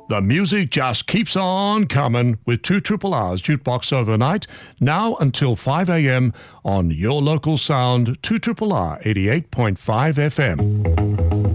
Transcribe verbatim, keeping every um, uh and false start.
The music just keeps on coming with two Triple R's Jukebox Overnight, now until five a.m. on your local sound, two Triple R eighty-eight point five F M.